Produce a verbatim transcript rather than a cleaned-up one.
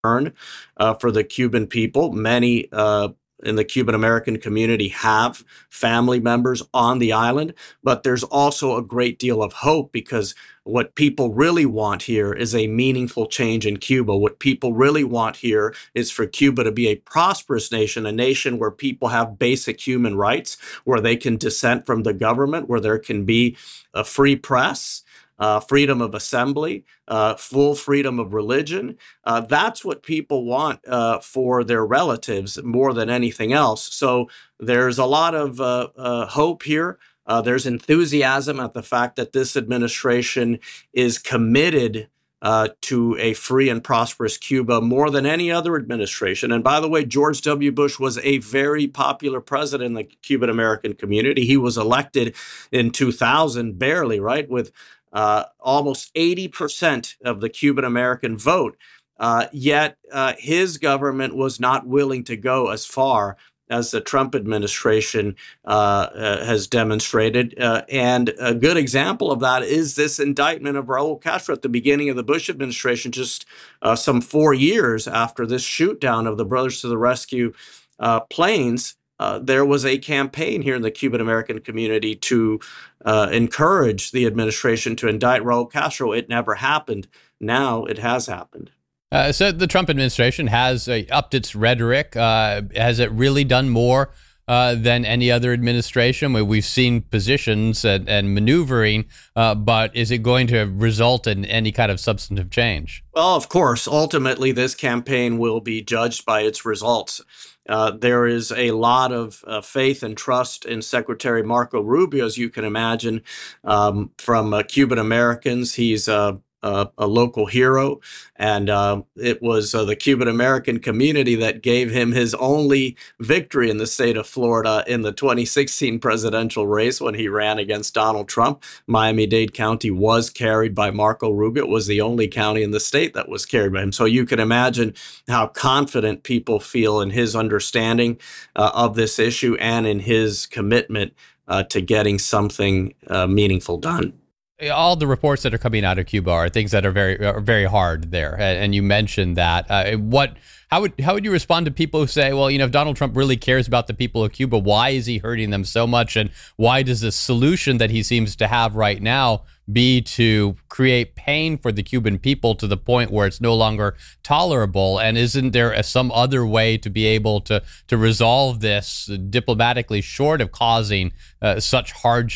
concern uh, for the Cuban people. Many uh, in the Cuban American community have family members on the island, but there's also a great deal of hope because what people really want here is a meaningful change in Cuba. What people really want here is for Cuba to be a prosperous nation, a nation where people have basic human rights, where they can dissent from the government, where there can be a free press, uh, freedom of assembly, uh, full freedom of religion. Uh, that's what people want uh, for their relatives more than anything else. So there's a lot of uh, uh, hope here. Uh, there's enthusiasm at the fact that this administration is committed uh, to a free and prosperous Cuba more than any other administration. And by the way, George W. Bush was a very popular president in the Cuban American community. He was elected in two thousand, barely, right, with uh, almost eighty percent of the Cuban American vote. Uh, yet uh, his government was not willing to go as far as the Trump administration uh, uh, has demonstrated. Uh, and a good example of that is this indictment of Raul Castro at the beginning of the Bush administration, just uh, some four years after this shoot down of the Brothers to the Rescue uh, planes. Uh, there was a campaign here in the Cuban American community to uh, encourage the administration to indict Raul Castro. It never happened. Now it has happened. Uh, so the Trump administration has uh, upped its rhetoric. Uh, has it really done more uh, than any other administration? We've seen positions and, and maneuvering, uh, but is it going to result in any kind of substantive change? Well, of course, ultimately, this campaign will be judged by its results. Uh, there is a lot of uh, faith and trust in Secretary Marco Rubio, as you can imagine, um, from uh, Cuban Americans. He's uh, Uh, a local hero, and uh, it was uh, the Cuban American community that gave him his only victory in the state of Florida in the twenty sixteen presidential race when he ran against Donald Trump. Miami-Dade County was carried by Marco Rubio. It was the only county in the state that was carried by him. So you can imagine how confident people feel in his understanding uh, of this issue and in his commitment uh, to getting something uh, meaningful done. All the reports that are coming out of Cuba are things that are very, are very hard there, and you mentioned that. Uh, what, how would, how would you respond to people who say, well, you know, if Donald Trump really cares about the people of Cuba, why is he hurting them so much, and why does the solution that he seems to have right now be to create pain for the Cuban people to the point where it's no longer tolerable? And isn't there a, some other way to be able to to resolve this diplomatically, short of causing uh, such hardship